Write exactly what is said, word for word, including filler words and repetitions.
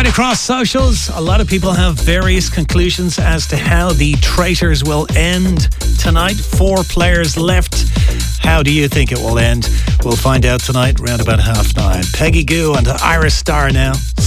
right across socials, a lot of people have various conclusions as to how the Traitors will end tonight. Four players left. How do you think it will end? We'll find out tonight, round about half nine. Peggy Gou and Iris Starr now.